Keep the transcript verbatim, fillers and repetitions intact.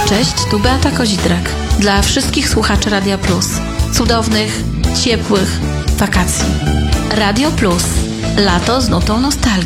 Cześć, tu Beata Kozidrak. Dla wszystkich słuchaczy Radia Plus. Cudownych, ciepłych wakacji. Radio Plus. Lato z nutą nostalgii.